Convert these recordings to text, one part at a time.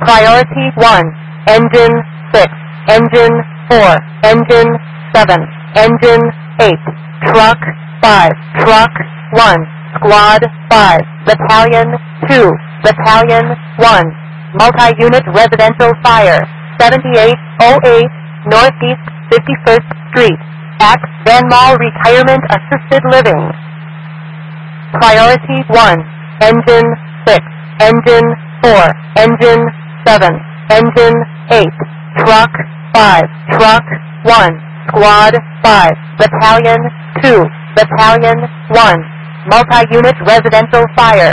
Priority 1, Engine 6, Engine 4, Engine 7, Engine 8, Truck 5, Truck 1, Squad 5, Battalion 2, Battalion 1, Multi-Unit Residential Fire, 7808 Northeast 51st Street, at Van Mall Retirement Assisted Living. Priority 1, Engine 6, Engine 4, Engine 7, Engine 8, Truck 5, Truck 1, Squad 5, Battalion 2, Battalion 1, Multi-Unit Residential Fire,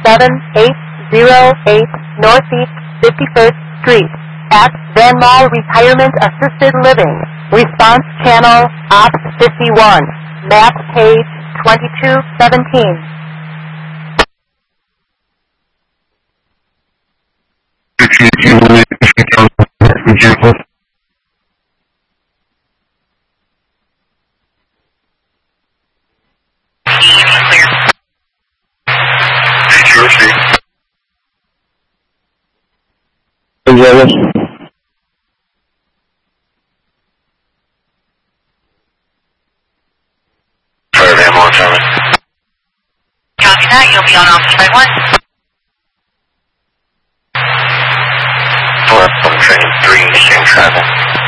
7808 Northeast 51st Street, at Van Mall Retirement Assisted Living. Response channel, Ops 51, map page 2217. Copy that, you'll be on Ops by 1. 4, I'm training 3, same travel.